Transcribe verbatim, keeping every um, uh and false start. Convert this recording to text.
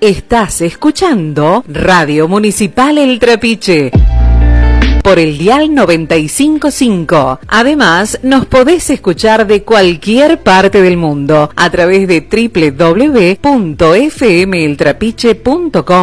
Estás escuchando Radio Municipal El Trapiche por el dial noventa y cinco punto cinco. Además, nos podés escuchar de cualquier parte del mundo a través de doble u doble u doble u punto f m el trapiche punto com.